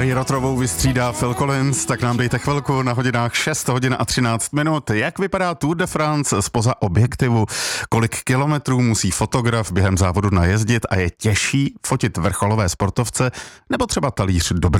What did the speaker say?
Ray Rotrovou vystřídá Phil Collins, tak nám dejte chvilku na hodinách 6 hodin a 13 minut. Jak vypadá Tour de France zpoza objektivu? Kolik kilometrů musí fotograf během závodu najezdit a je těžší fotit vrcholové sportovce nebo třeba talíř dobré